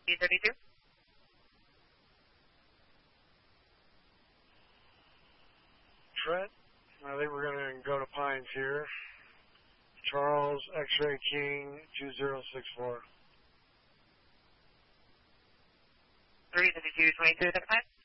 B32. Trent, I think we're going to go to Pines here. Charles, X-Ray King, 2064. 352, 2275.